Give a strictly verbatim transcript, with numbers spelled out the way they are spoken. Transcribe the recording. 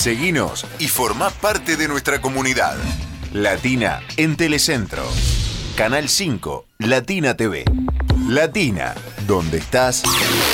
Seguinos y formá parte de nuestra comunidad. Latina en Telecentro. Canal cinco, Latina T V. Latina, donde estás.